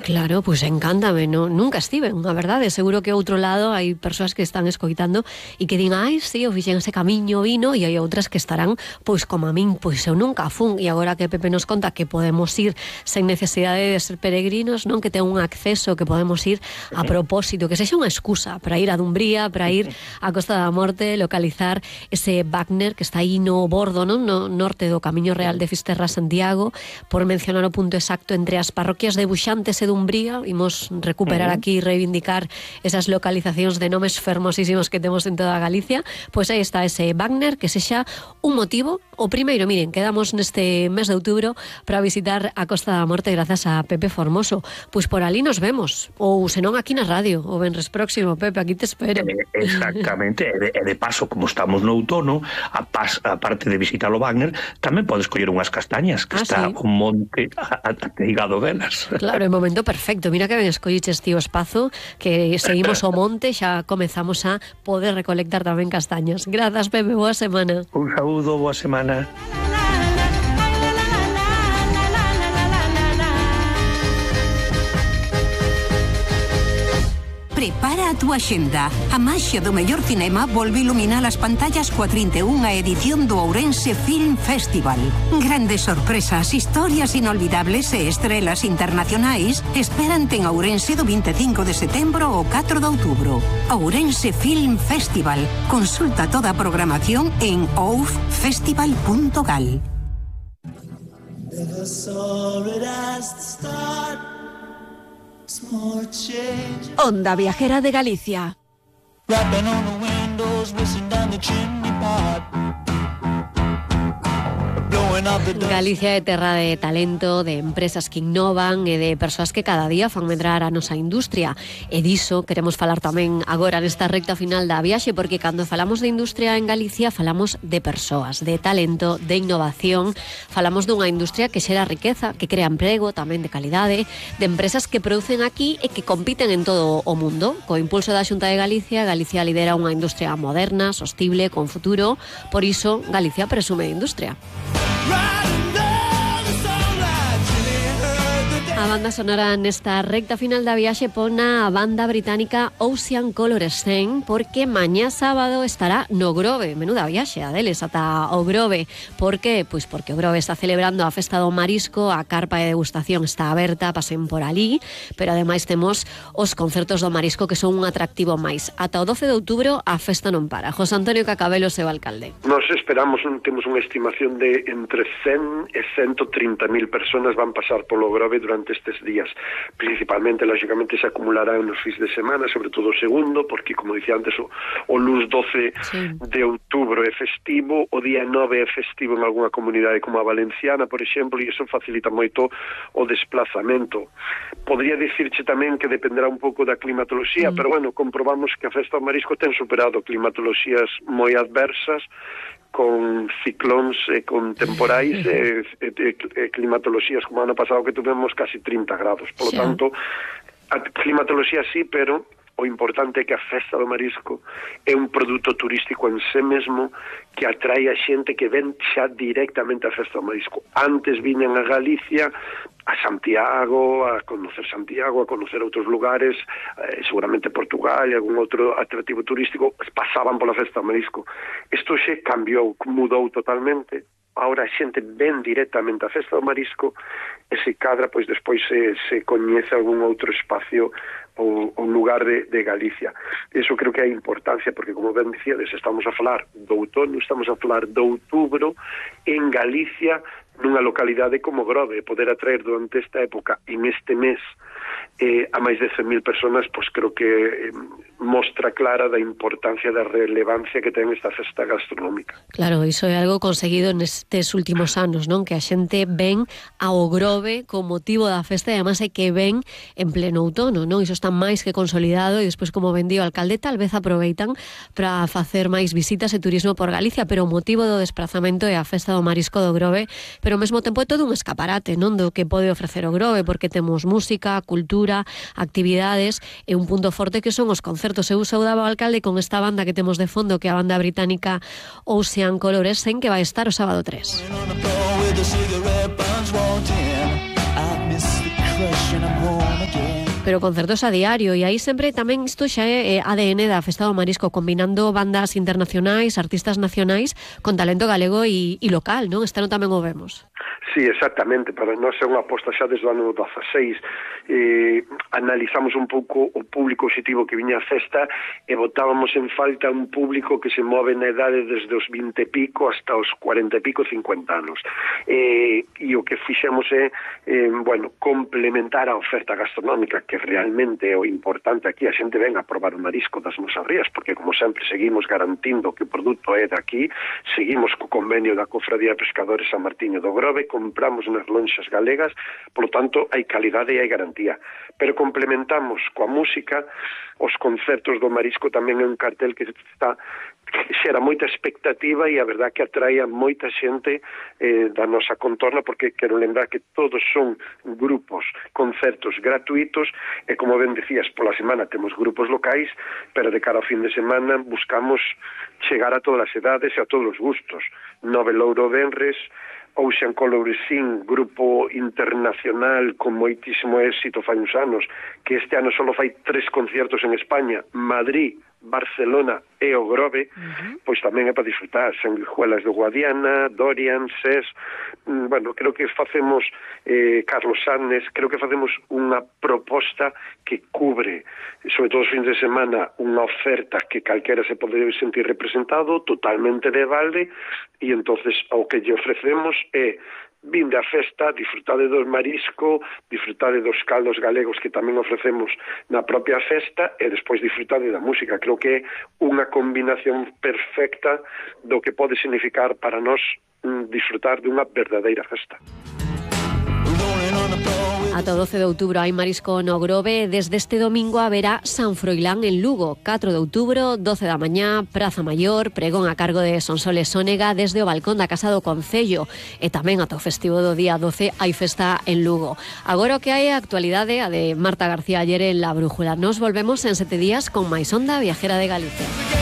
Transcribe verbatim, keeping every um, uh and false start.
Claro, pois pues encántame, no, nunca estive, a verdade, seguro que ao outro lado hai persoas que están escoitando e que din, ai, sí, eu fixen ese camiño vino, e hai outras que estarán, pois como a min, pois eu nunca fun, e agora que Pepe nos conta que podemos ir sen necesidade de ser peregrinos, non, que ten un acceso, que podemos ir a propósito, que sexa unha excusa para ir a Dumbría, para ir a Costa da Morte, localizar ese Wagner que está aí no bordo, non, no norte do Camiño Real de Fisterra a Santiago, por mencionar o punto exacto entre as parroquias de Buxantes e Dumbría. Imos recuperar aquí e reivindicar esas localizacións de nomes fermosísimos que temos en toda Galicia. Pois aí está ese Wagner, que sexa un motivo. O primeiro, miren, quedamos neste mes de outubro para visitar a Costa da Morte grazas a Pepe Formoso. Pois por ali nos vemos, ou senón aquí na radio, o venres próximo. Pepe, aquí te espero. Exactamente, e de, e de paso, como estamos no outono, a, pas, a parte de visitar o Wagner, tamén podes coller unhas castañas, que ah, está sí? un monte ateigado delas. Claro, é momento perfecto. Mira que ben escolliches tío espazo, que seguimos o monte, xa comezamos a poder recolectar tamén castañas. Grazas, Pepe, boa semana. Un saúdo, boa semana. Prepara a túa xenda. A maxia do mellor cinema volve iluminar as pantallas coa trinta e unha edición do Ourense Film Festival. Grandes sorpresas, historias inolvidables e estrelas internacionais esperante en Ourense do vinte e cinco de setembro ao catro de outubro. Ourense Film Festival. Consulta toda a programación en ouf festival punto gal. Onda Viajera de Galicia. Galicia é terra de talento, de empresas que innovan e de persoas que cada día fan medrar a nosa industria. E diso queremos falar tamén agora nesta recta final da viaxe, porque cando falamos de industria en Galicia falamos de persoas, de talento, de innovación, falamos dunha industria que xera riqueza, que crea emprego, tamén de calidade, de empresas que producen aquí e que compiten en todo o mundo. Co impulso da Xunta de Galicia, Galicia lidera unha industria moderna, sostible, con futuro. Por iso, Galicia presume de industria. A banda sonora nesta recta final da viaxe pon a banda británica Ocean Colour Scene, porque mañá sábado estará no Grove. Menuda viaxe, Adeles, ata o Grove. Por que? Pois porque o Grove está celebrando a festa do marisco, a carpa de degustación está aberta, pasen por ali, pero ademais temos os concertos do marisco, que son un atractivo máis. Ata o doce de outubro a festa non para. José Antonio Cacabelo, seu alcalde. Nos esperamos, temos unha estimación de entre cen e ciento trinta mil personas van pasar polo Grove durante estes días. Principalmente, lógicamente, se acumularán nos fins de semana, sobre todo o segundo, porque, como dicía antes, o, o luns doce sí. de outubro é festivo, o día nove é festivo en algunha comunidade como a valenciana, por exemplo, e iso facilita moito o desplazamento. Podría dicirche tamén que dependerá un pouco da climatoloxía, mm. pero, bueno, comprobamos que a festa do marisco ten superado climatoloxías moi adversas, con ciclóns e con temporais e, e, e, e climatoloxías como ano pasado que tuvemos casi trinta grados. Por lo sí. tanto, a climatoloxía sí, pero o importante é que a festa do marisco é un produto turístico en sí mesmo que atrae a xente que ven xa directamente a festa do marisco. Antes viñan a Galicia, a Santiago, a conocer Santiago, a conocer outros lugares, eh, seguramente Portugal e algún outro atractivo turístico, pasaban pola festa do marisco. Isto xe cambiou, mudou totalmente. Ahora a xente ven directamente a festa do marisco e se cadra, pois despois se, se coñece algún outro espacio ou, ou lugar de, de Galicia. Iso creo que é a importancia, porque como ben dicíades, estamos a falar do outono, estamos a falar do outubro en Galicia, nunha localidade como Grove. Poder atraer durante esta época, en este mes, eh, a máis de cen mil personas, pois creo que eh, mostra clara da importancia, da relevancia que ten esta festa gastronómica. Claro, iso é algo conseguido nestes últimos anos, non? Que a xente ven ao Grove con motivo da festa e además é que ven en pleno outono, non? Iso está máis que consolidado e despois, como vendía o alcalde, tal vez aproveitan para facer máis visitas e turismo por Galicia, pero o motivo do desplazamento é a festa do marisco do Grove, pero ao mesmo tempo é todo un escaparate, non? Do que pode ofrecer o Grove, porque temos música, cultura, actividades e un punto forte que son os concertos. Eu saudaba ao alcalde con esta banda que temos de fondo, que é a banda británica Ocean Colour Scene, que vai estar o sábado tres. Pero concertos a diario, e aí sempre tamén isto xa é A D N da Festa do Marisco, combinando bandas internacionais, artistas nacionais, con talento galego e, e local, non? Este ano tamén o vemos. Sí, exactamente, para nós é unha aposta xa desde o ano dezaseis. Eh, analizamos un pouco o público objetivo que viña a festa e botábamos en falta un público que se move na idade desde os vinte e pico hasta os cuarenta e pico, cincuenta anos. Eh, e o que fixemos é, eh, bueno, complementar a oferta gastronómica, que realmente é o importante aquí. A xente ven a probar o marisco das nosas rías, porque como sempre seguimos garantindo que o produto é daqui, seguimos co convenio da Cofradía de Pescadores San Martiño do Grove, compramos nas lonxas galegas, polo tanto hai calidade e hai garantía. Pero complementamos coa música, os concertos do marisco tamén é un cartel que está que xera moita expectativa e a verdad que atrae a moita xente eh, da nosa contorna, porque quero lembrar que todos son grupos, concertos gratuitos e como ben decías, pola semana temos grupos locais, pero de cara ao fin de semana buscamos chegar a todas as edades e a todos os gustos. Nove Louro Benres, Ocean Colorisín, grupo internacional con moitísimo éxito fai uns anos, que este ano só fai tres conciertos en España, Madrid, Barcelona e o Grove, uh-huh. Pois tamén é para disfrutar. Sanguijuelas do Guadiana, Dorian, Ses, bueno, creo que facemos eh, Carlos Sánchez, creo que facemos unha proposta que cubre, sobre todo os fins de semana, unha oferta que calquera se pode sentir representado, totalmente de balde, e entonces o que lle ofrecemos é vinde a festa, disfrutade do marisco, disfrutade dos caldos galegos que tamén ofrecemos na propia festa e despois disfrutade da música. Creo que é unha combinación perfecta do que pode significar para nós disfrutar dunha verdadeira festa. Ata o doce de outubro hai marisco no Grove. Desde este domingo haberá San Froilán en Lugo. catro de outubro, doce da mañá, Praza Maior, pregón a cargo de Sonsoles Sónega desde o balcón da Casa do Concello. E tamén ata o festivo do día doce hai festa en Lugo. Agora o que hai é a actualidade, a de Marta García ayer en La Brújula. Nos volvemos en sete días con máis Onda Viajera de Galicia.